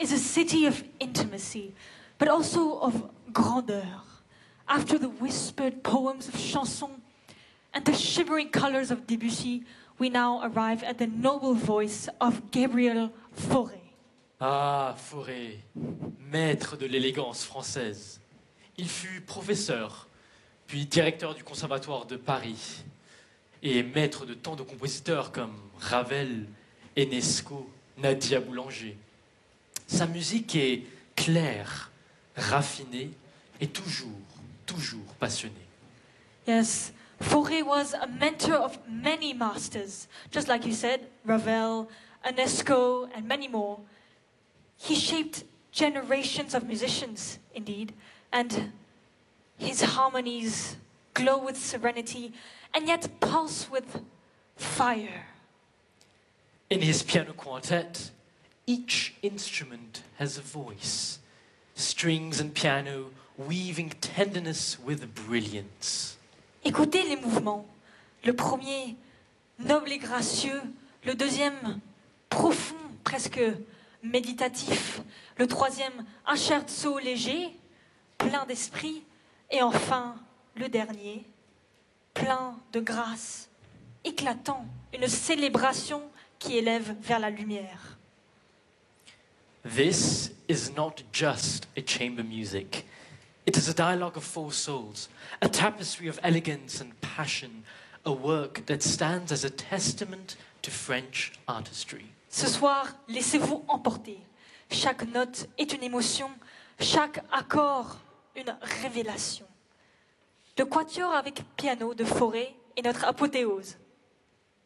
is a city of intimacy, but also of grandeur. After the whispered poems of Chanson and the shivering colors of Debussy, we now arrive at the noble voice of Gabriel Fauré. Ah, Fauré, maître de l'élégance française. Il fut professeur, puis directeur du Conservatoire de Paris, et maître de tant de compositeurs comme Ravel, Enesco, Nadia Boulanger. Sa musique est claire, raffinée et toujours passionnée. Yes, Fauré was a mentor of many masters, just like you said, Ravel, Enesco, and many more. He shaped generations of musicians, indeed, and his harmonies glow with serenity and yet pulse with fire. In his piano quartet, each instrument has a voice, strings and piano weaving tenderness with brilliance. Écoutez les mouvements. Le premier, noble et gracieux. Le deuxième, profond, presque méditatif. Le troisième, un scherzo léger, plein d'esprit. Et enfin, le dernier, plein de grâce, éclatant, une célébration qui élève vers la lumière. This is not just a chamber music. It is a dialogue of four souls, a tapestry of elegance and passion, a work that stands as a testament to French artistry. Ce soir, laissez-vous emporter. Chaque note est une émotion, chaque accord une révélation. Le quatuor avec piano de Fauré est notre apothéose.